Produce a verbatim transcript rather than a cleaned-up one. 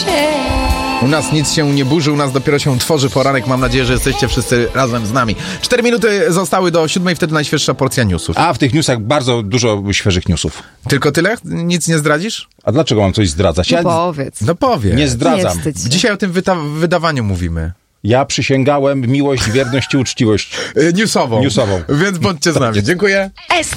U nas nic się nie burzy, u nas dopiero się tworzy poranek. Mam nadzieję, że jesteście wszyscy razem z nami. Cztery minuty zostały do siódmej, wtedy najświeższa porcja newsów. A w tych newsach bardzo dużo świeżych newsów. Tylko tyle? Nic nie zdradzisz? A dlaczego mam coś zdradzać? Ja No powiedz. No powiedz. nie zdradzam. Nie wstydź się. Dzisiaj o tym wyta- wydawaniu mówimy. Ja przysięgałem miłość, wierność i uczciwość Yy, newsową. Newsową. Więc bądźcie z nami. Dziękuję. S